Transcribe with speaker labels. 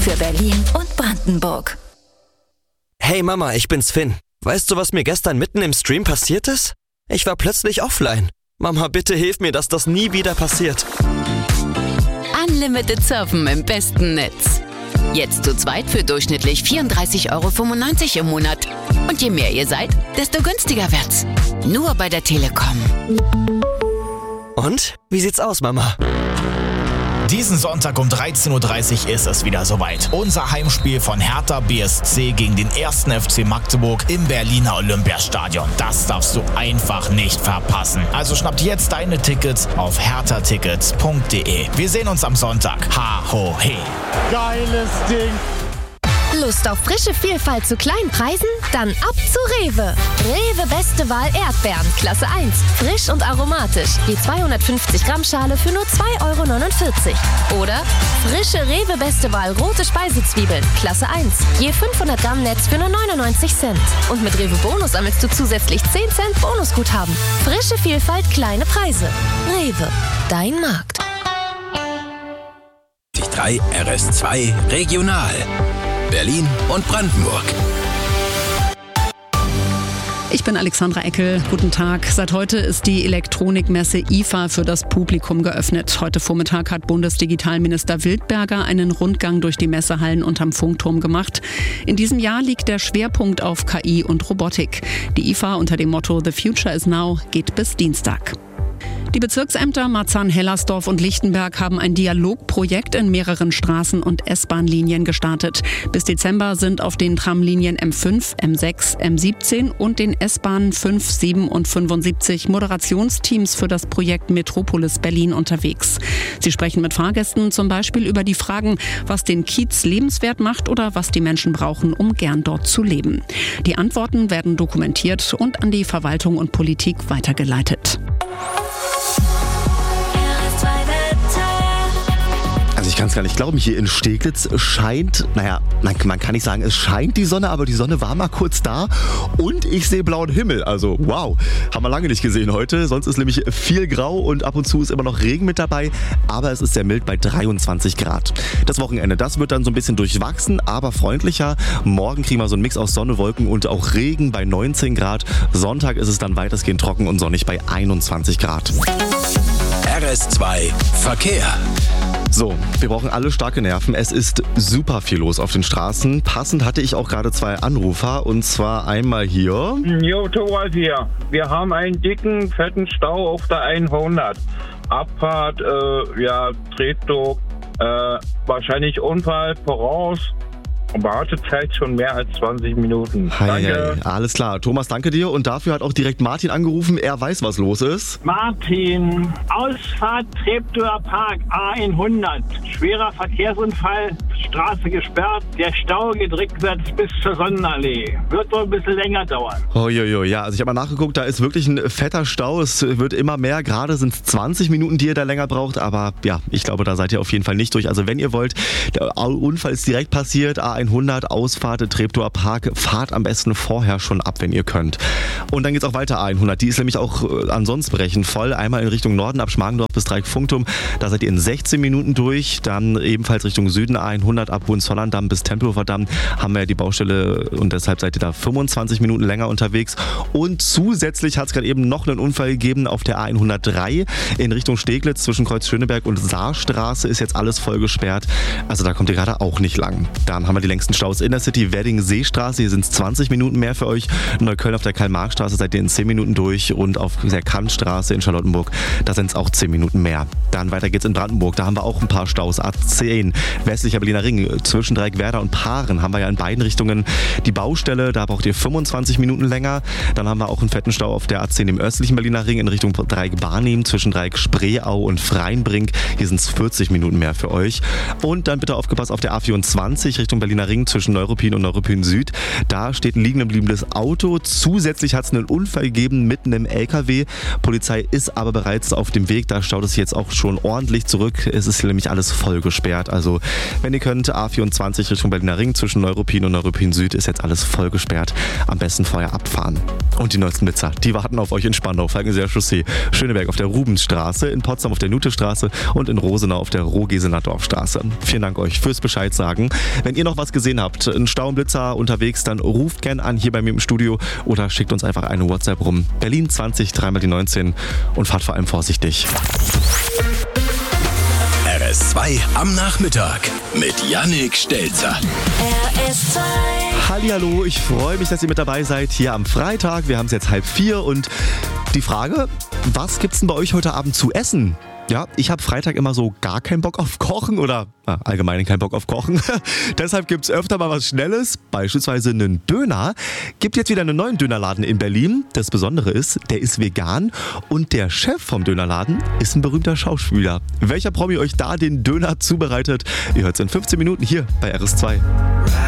Speaker 1: für Berlin und Brandenburg.
Speaker 2: Hey Mama, ich bin's Finn. Weißt du, was mir gestern mitten im Stream passiert ist? Ich war plötzlich offline. Mama, bitte hilf mir, dass das nie wieder passiert.
Speaker 3: Unlimited Surfen im besten Netz. Jetzt zu zweit für durchschnittlich 34,95 € im Monat. Und je mehr ihr seid, desto günstiger wird's. Nur bei der Telekom.
Speaker 2: Und? Wie sieht's aus, Mama?
Speaker 4: Diesen Sonntag um 13:30 Uhr ist es wieder soweit. Unser Heimspiel von Hertha BSC gegen den 1. FC Magdeburg im Berliner Olympiastadion. Das darfst du einfach nicht verpassen. Also schnappt jetzt deine Tickets auf herthatickets.de. Wir sehen uns am Sonntag. Ha, ho, he.
Speaker 5: Geiles Ding.
Speaker 6: Lust auf frische Vielfalt zu kleinen Preisen? Dann ab zu Rewe. Rewe Beste Wahl Erdbeeren, Klasse 1. Frisch und aromatisch. Die 250 Gramm Schale für nur 2,49 €. Oder frische Rewe Beste Wahl rote Speisezwiebeln, Klasse 1. Je 500 Gramm Netz für nur 99 Cent. Und mit Rewe Bonus sammelst du zusätzlich 10 Cent Bonusguthaben. Frische Vielfalt, kleine Preise. Rewe, dein Markt.
Speaker 7: 3 RS2 Regional. Berlin und Brandenburg.
Speaker 8: Ich bin Alexandra Eckel. Guten Tag. Seit heute ist die Elektronikmesse IFA für das Publikum geöffnet. Heute Vormittag hat Bundesdigitalminister Wildberger einen Rundgang durch die Messehallen unterm Funkturm gemacht. In diesem Jahr liegt der Schwerpunkt auf KI und Robotik. Die IFA unter dem Motto The Future is Now geht bis Dienstag. Die Bezirksämter Marzahn-Hellersdorf und Lichtenberg haben ein Dialogprojekt in mehreren Straßen- und S-Bahn-Linien gestartet. Bis Dezember sind auf den Tramlinien M5, M6, M17 und den S-Bahnen 5, 7 und 75 Moderationsteams für das Projekt Metropolis Berlin unterwegs. Sie sprechen mit Fahrgästen zum Beispiel über die Fragen, was den Kiez lebenswert macht oder was die Menschen brauchen, um gern dort zu leben. Die Antworten werden dokumentiert und an die Verwaltung und Politik weitergeleitet.
Speaker 9: Also ich kann es gar nicht glauben, hier in Steglitz scheint, man kann nicht sagen, es scheint die Sonne, aber die Sonne war mal kurz da und ich sehe blauen Himmel. Also wow, haben wir lange nicht gesehen heute. Sonst ist nämlich viel grau und ab und zu ist immer noch Regen mit dabei, aber es ist sehr mild bei 23 Grad. Das Wochenende, das wird dann so ein bisschen durchwachsen, aber freundlicher. Morgen kriegen wir so einen Mix aus Sonne, Wolken und auch Regen bei 19 Grad. Sonntag ist es dann weitestgehend trocken und sonnig bei 21 Grad.
Speaker 7: RS2 Verkehr.
Speaker 9: So, wir brauchen alle starke Nerven. Es ist super viel los auf den Straßen. Passend hatte ich auch gerade 2 Anrufer und zwar einmal hier.
Speaker 10: Jo, Thomas hier. Wir haben einen dicken, fetten Stau auf der 100. Abfahrt, Treptow, wahrscheinlich Unfall voraus. Wartezeit schon mehr als 20 Minuten. Danke.
Speaker 9: Alles klar. Thomas, danke dir. Und dafür hat auch direkt Martin angerufen. Er weiß, was los ist.
Speaker 11: Martin, Ausfahrt Treptower Park, A100. Schwerer Verkehrsunfall, Straße gesperrt. Der Stau geht rückwärts bis zur Sonnenallee. Wird wohl ein bisschen länger dauern.
Speaker 9: Ja, also ich habe mal nachgeguckt, da ist wirklich ein fetter Stau. Es wird immer mehr. Gerade sind es 20 Minuten, die ihr da länger braucht. Aber ja, ich glaube, da seid ihr auf jeden Fall nicht durch. Also wenn ihr wollt, der Unfall ist direkt passiert. A100, Ausfahrt Treptower Park. Fahrt am besten vorher schon ab, wenn ihr könnt. Und dann geht's auch weiter A100. Die ist nämlich auch ansonsten brechend voll. Einmal in Richtung Norden ab Schmargendorf bis Dreieck-Funkturm. Da seid ihr in 16 Minuten durch. Dann ebenfalls Richtung Süden A100 ab Hohenzollern-Damm bis Tempelhofer Damm haben wir ja die Baustelle und deshalb seid ihr da 25 Minuten länger unterwegs. Und zusätzlich hat es gerade eben noch einen Unfall gegeben auf der A103 in Richtung Steglitz zwischen Kreuz Schöneberg und Saarstraße ist jetzt alles voll gesperrt. Also da kommt ihr gerade auch nicht lang. Dann haben wir die längsten Staus in der City, Wedding-Seestraße, hier sind es 20 Minuten mehr für euch. Neukölln auf der Karl-Marx-Straße seid ihr in 10 Minuten durch und auf der Kantstraße in Charlottenburg, da sind es auch 10 Minuten mehr. Dann weiter geht's in Brandenburg, da haben wir auch ein paar Staus. A10, westlicher Berliner Ring, zwischen Dreieckwerder und Paaren haben wir ja in beiden Richtungen die Baustelle, da braucht ihr 25 Minuten länger. Dann haben wir auch einen fetten Stau auf der A10 im östlichen Berliner Ring in Richtung Dreieck Barnim, zwischen Dreieck Spreeau und Freienbrink, hier sind es 40 Minuten mehr für euch. Und dann bitte aufgepasst auf der A24 Richtung Berliner Ring zwischen Neuruppin und Neuruppin Süd. Da steht ein liegen gebliebenes Auto. Zusätzlich hat es einen Unfall gegeben mitten im LKW. Polizei ist aber bereits auf dem Weg. Da staut es jetzt auch schon ordentlich zurück. Es ist nämlich alles voll gesperrt. Also wenn ihr könnt, könnt. A24 Richtung Berliner Ring zwischen Neuruppin und Neuruppin Süd ist jetzt alles voll gesperrt. Am besten vorher abfahren. Und die neuesten Blitzer, die warten auf euch in Spandau, Falkenseer Chaussee, Schöneberg auf der Rubensstraße, in Potsdam auf der Nutestraße und in Rosenau auf der Rohgesener Dorfstraße. Vielen Dank euch fürs Bescheid sagen. Wenn ihr noch was gesehen habt, einen Staublitzer unterwegs, dann ruft gern an hier bei mir im Studio oder schickt uns einfach eine WhatsApp rum. Berlin 20 3 die 19 und fahrt vor allem vorsichtig.
Speaker 7: RS2 am Nachmittag mit Yannick Stelzer.
Speaker 1: RS2.
Speaker 9: Hallihallo, ich freue mich, dass ihr mit dabei seid hier am Freitag. Wir haben es jetzt 3:30 und die Frage, was gibt's denn bei euch heute Abend zu essen? Ja, ich habe Freitag immer so gar keinen Bock auf Kochen oder allgemein keinen Bock auf Kochen. Deshalb gibt's öfter mal was Schnelles, beispielsweise einen Döner. Gibt jetzt wieder einen neuen Dönerladen in Berlin. Das Besondere ist, der ist vegan und der Chef vom Dönerladen ist ein berühmter Schauspieler. Welcher Promi euch da den Döner zubereitet? Ihr hört's in 15 Minuten hier bei RS2.